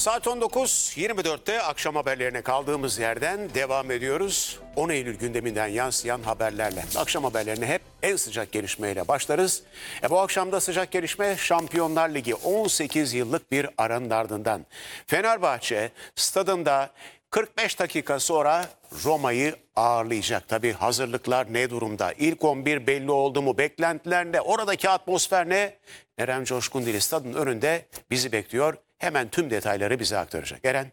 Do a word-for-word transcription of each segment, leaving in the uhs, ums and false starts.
Saat on dokuz yirmi dörtte akşam haberlerine kaldığımız yerden devam ediyoruz. on Eylül gündeminden yansıyan haberlerle. Akşam haberlerine hep en sıcak gelişmeyle başlarız. E bu akşam da sıcak gelişme Şampiyonlar Ligi on sekiz yıllık bir aranın ardından. Fenerbahçe stadında kırk beş dakika sonra Roma'yı ağırlayacak. Tabii hazırlıklar ne durumda? İlk on bir belli oldu mu? Beklentiler ne? Oradaki atmosfer ne? Eren Coşkundil stadın önünde bizi bekliyor. Hemen tüm detayları bize aktaracak. Eren.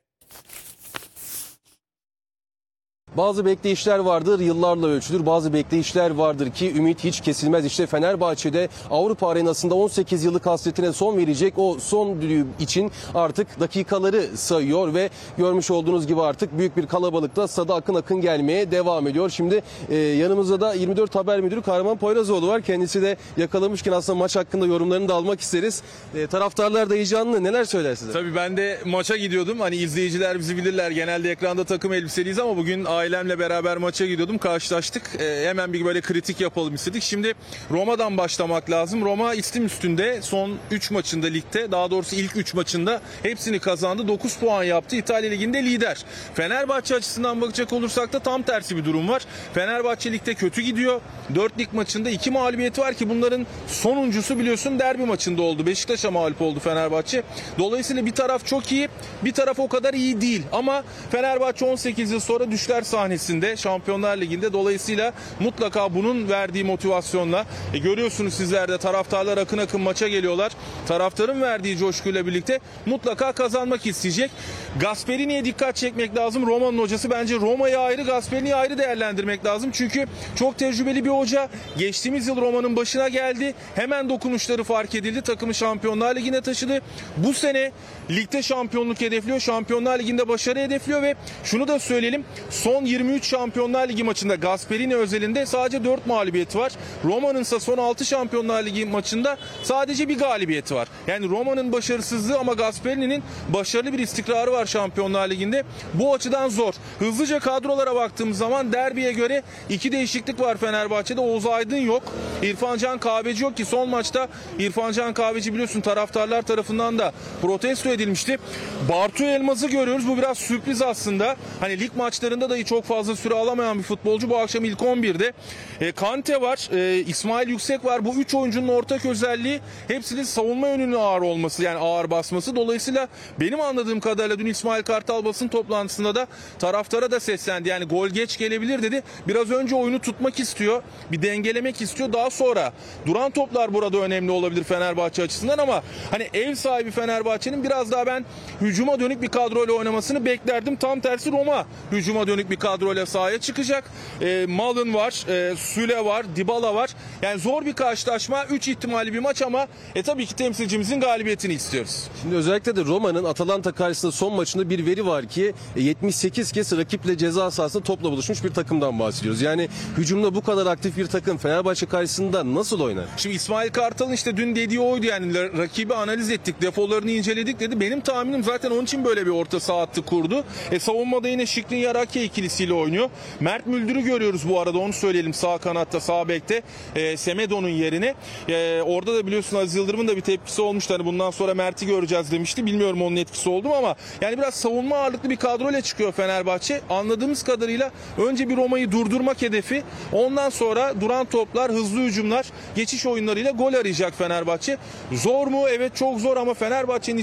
Bazı bekleyişler vardır, yıllarla ölçülür. Bazı bekleyişler vardır ki ümit hiç kesilmez. İşte Fenerbahçe'de Avrupa arenasında on sekiz yıllık hasretine son verecek. O son düdüğü için artık dakikaları sayıyor ve görmüş olduğunuz gibi artık büyük bir kalabalıkta stada akın akın gelmeye devam ediyor. Şimdi e, yanımızda da yirmi dört Haber Müdürü Kahraman Poyrazoğlu var. Kendisi de yakalamışken aslında maç hakkında yorumlarını da almak isteriz. E, taraftarlar da heyecanlı. Neler söyler size? Tabii ben de maça gidiyordum. Hani izleyiciler bizi bilirler. Genelde ekranda takım elbiseliyiz ama bugün ailemle beraber maça gidiyordum. Karşılaştık. Ee, hemen bir böyle kritik yapalım istedik. Şimdi Roma'dan başlamak lazım. Roma istim üstünde son üç maçında ligde, daha doğrusu ilk üç maçında hepsini kazandı. dokuz puan yaptı. İtalya Ligi'nde lider. Fenerbahçe açısından bakacak olursak da tam tersi bir durum var. Fenerbahçe ligde kötü gidiyor. dört lig maçında iki mağlubiyeti var ki bunların sonuncusu biliyorsun derbi maçında oldu. Beşiktaş'a mağlup oldu Fenerbahçe. Dolayısıyla bir taraf çok iyi, bir taraf o kadar iyi değil. Ama Fenerbahçe on sekiz yıl sonra düşler sahnesinde Şampiyonlar Ligi'nde, dolayısıyla mutlaka bunun verdiği motivasyonla e, görüyorsunuz sizler de taraftarlar akın akın maça geliyorlar. Taraftarın verdiği coşkuyla birlikte mutlaka kazanmak isteyecek. Gasperini'ye dikkat çekmek lazım. Roma'nın hocası, bence Roma'yı ayrı, Gasperini'yi ayrı değerlendirmek lazım. Çünkü çok tecrübeli bir hoca. Geçtiğimiz yıl Roma'nın başına geldi. Hemen dokunuşları fark edildi. Takımı Şampiyonlar Ligi'ne taşıdı. Bu sene ligde şampiyonluk hedefliyor. Şampiyonlar Ligi'nde başarı hedefliyor ve şunu da söyleyelim. Son yirmi üç Şampiyonlar Ligi maçında Gasperini özelinde sadece dört mağlubiyeti var. Roma'nın ise son altı Şampiyonlar Ligi maçında sadece bir galibiyeti var. Yani Roma'nın başarısızlığı ama Gasperini'nin başarılı bir istikrarı var Şampiyonlar Ligi'nde. Bu açıdan zor. Hızlıca kadrolara baktığımız zaman derbiye göre iki değişiklik var Fenerbahçe'de. Oğuz Aydın yok. İrfan Can Kahveci yok ki son maçta İrfan Can Kahveci biliyorsun taraftarlar tarafından da protesto edilmişti. Bartu Elmaz'ı görüyoruz. Bu biraz sürpriz aslında. Hani lig maçlarında da çok fazla süre alamayan bir futbolcu. Bu akşam ilk on birde. E, Kante var. E, İsmail Yüksek var. Bu üç oyuncunun ortak özelliği hepsinin savunma yönünün ağır olması, yani ağır basması. Dolayısıyla benim anladığım kadarıyla dün İsmail Kartal basın toplantısında da taraftara da seslendi. Yani gol geç gelebilir dedi. Biraz önce oyunu tutmak istiyor. Bir dengelemek istiyor. Daha sonra duran toplar burada önemli olabilir Fenerbahçe açısından ama hani ev sahibi Fenerbahçe'nin biraz daha ben hücuma dönük bir kadroyla oynamasını beklerdim. Tam tersi Roma hücuma dönük bir kadroyla sahaya çıkacak. E, Malın var, e, Süle var, Dybala var. Yani zor bir karşılaşma. üç ihtimali bir maç ama e, tabii ki temsilcimizin galibiyetini istiyoruz. Şimdi özellikle de Roma'nın Atalanta karşısında son maçında bir veri var ki yetmiş sekiz kez rakiple ceza sahasında topla buluşmuş bir takımdan bahsediyoruz. Yani hücumda bu kadar aktif bir takım Fenerbahçe karşısında nasıl oynar? Şimdi İsmail Kartal'ın işte dün dediği oydu, yani rakibi analiz ettik, defolarını inceledik dedi. Benim tahminim zaten onun için böyle bir orta saha hattı kurdu. E, savunmada yine Şikrin Rake ikilisiyle oynuyor. Mert Müldür'ü görüyoruz bu arada, onu söyleyelim, sağ kanatta, sağ bekte e, Semedo'nun yerine. E, orada da biliyorsun Aziz Yıldırım'ın da bir tepkisi olmuştu. Hani bundan sonra Mert'i göreceğiz demişti. Bilmiyorum onun etkisi oldu mu ama yani biraz savunma ağırlıklı bir kadroyla çıkıyor Fenerbahçe. Anladığımız kadarıyla önce bir Roma'yı durdurmak hedefi. Ondan sonra duran toplar, hızlı hücumlar, geçiş oyunlarıyla gol arayacak Fenerbahçe. Zor mu? Evet, çok zor ama Fenerbahçe'nin